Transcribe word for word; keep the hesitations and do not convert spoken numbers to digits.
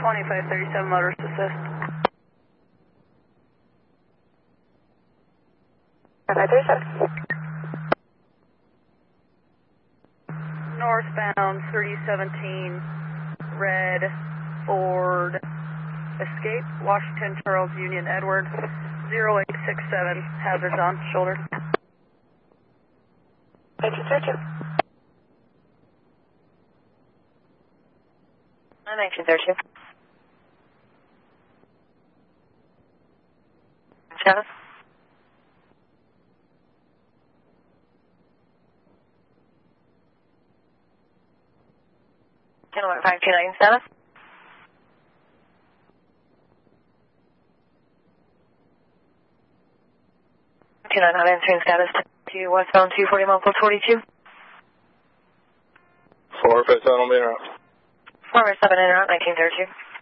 twenty-five thirty-seven motorist assist. twenty-five thirty-seven. Northbound thirty seventeen, red Ford Escape, Washington, Charles, Union, Edward, zero eight six seven, hazards on, shoulder. nineteen thirty-two. nineteen thirty-two. Seven. Gentleman five two nine seven. two nine nine entering status to westbound two forty mile plus forty-two. four five seven will be interrupt. four five seven interrupt, nineteen thirty-two.